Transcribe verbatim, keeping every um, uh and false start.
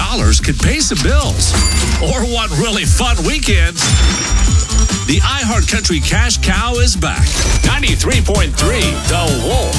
dollars could pay some bills. Or one really fun weekend. The iHeart Country Cash Cow is back. ninety-three point three The Wolf.